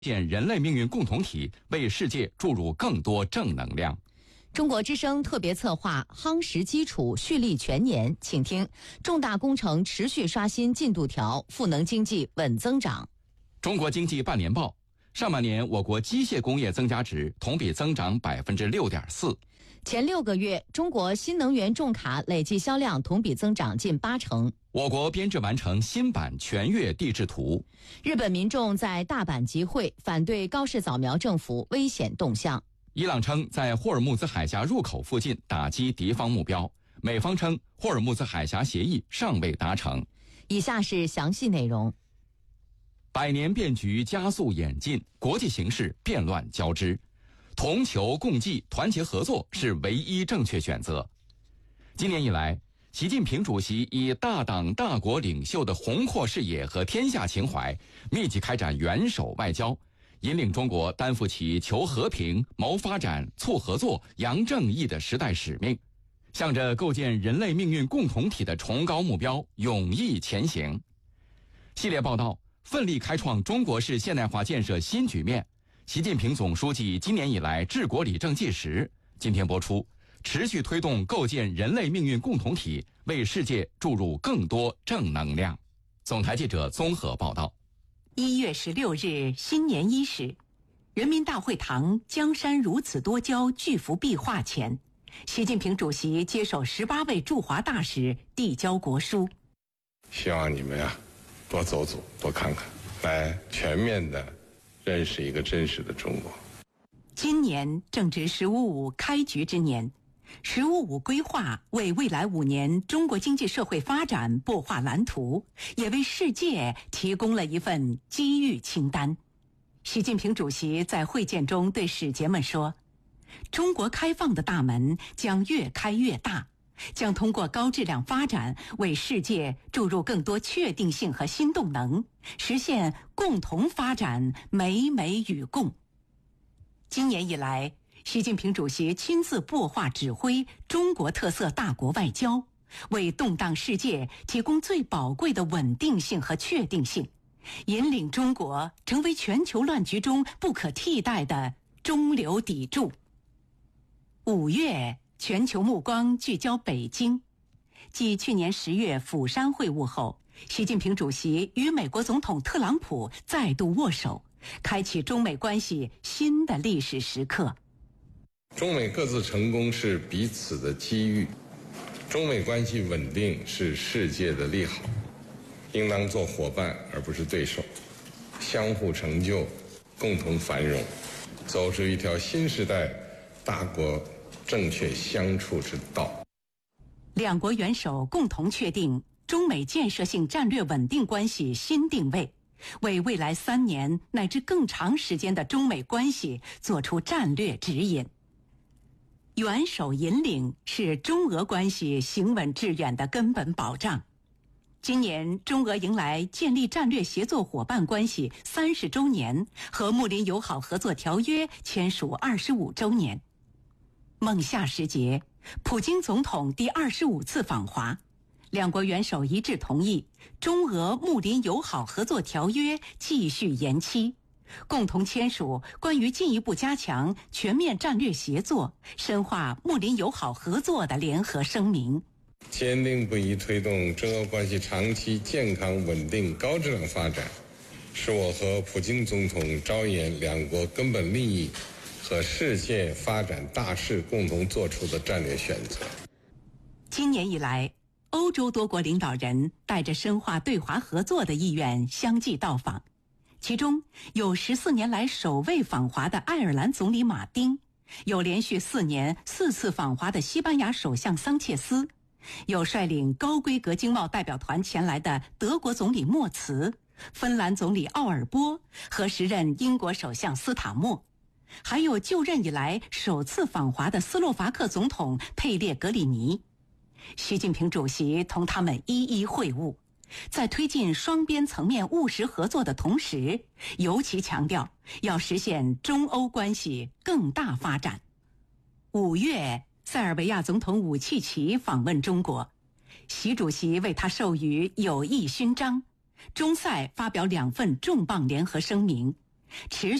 建人类命运共同体，为世界注入更多正能量。 中国之声特别策划夯实基础，蓄力全年，请听：重大工程持续刷新进度条，赋能经济稳增长。 中国经济半年报，上半年我国机械工业增加值同比增长6.4%。 前6个月，中国新能源重卡累计销量同比增长近80%。 我国编制完成新版全越地质图。 日本民众在大阪集会，反对高市早苗政府危险动向。 伊朗称在霍尔木兹海峡入口附近打击敌方目标，美方称霍尔木兹海峡协议尚未达成。 以下是详细内容。 百年变局加速演进，国际形势变乱交织，同求共济、团结合作是唯一正确选择。今年以来，习近平主席以大党大国领袖的宏阔视野和天下情怀，密集开展元首外交，引领中国担负起求和平、谋发展、促合作、扬正义的时代使命，向着构建人类命运共同体的崇高目标勇毅前行。系列报道奋力开创中国式现代化建设新局面，习近平总书记今年以来治国理政纪实。今天播出，持续推动构建人类命运共同体，为世界注入更多正能量。总台记者综合报道。 1月16日新年伊始，人民大会堂江山如此多娇巨幅壁画前，习近平主席接受18位驻华大使递交国书。 希望你们多走走，多看看，来全面的认识一个真实的中国。 今年正值“15+5”开局之年，“15+5”规划为未来5年中国经济社会发展擘画蓝图，也为世界提供了一份机遇清单。习近平主席在会见中对使节们说，中国开放的大门将越开越大，将通过高质量发展为世界注入更多确定性和新动能，实现共同发展，美美与共。今年以来，习近平主席亲自擘画指挥中国特色大国外交，为动荡世界提供最宝贵的稳定性和确定性，引领中国成为全球乱局中不可替代的中流砥柱。5月，全球目光聚焦北京。继去年10月釜山会晤后，习近平主席与美国总统特朗普再度握手，开启中美关系新的历史时刻。 中美各自成功是彼此的机遇，中美关系稳定是世界的利好，应当做伙伴而不是对手，相互成就，共同繁荣，走出一条新时代大国正确相处之道。 两国元首共同确定中美建设性战略稳定关系新定位，为未来3年乃至更长时间的中美关系做出战略指引。元首引领是中俄关系行稳致远的根本保障。今年中俄迎来建立战略协作伙伴关系30周年和睦邻友好合作条约签署25周年。孟夏时节，普京总统第25次访华，两国元首一致同意中俄睦邻友好合作条约继续延期，共同签署关于进一步加强全面战略协作、深化睦邻友好合作的联合声明。 坚定不移推动中俄关系长期健康稳定高质量发展，是我和普京总统着眼两国根本利益和世界发展大势共同做出的战略选择。 今年以来，欧洲多国领导人带着深化对华合作的意愿相继到访，其中有14年来首位访华的爱尔兰总理马丁，有连续4年4次访华的西班牙首相桑切斯，有率领高规格经贸代表团前来的德国总理默茨、芬兰总理奥尔波和时任英国首相斯塔默，还有就任以来首次访华的斯洛伐克总统佩列格里尼。习近平主席同他们一一会晤，在推进双边层面务实合作的同时，尤其强调要实现中欧关系更大发展。5月，塞尔维亚总统武契奇访问中国，习主席为他授予友谊勋章，中塞发表2份重磅联合声明， 持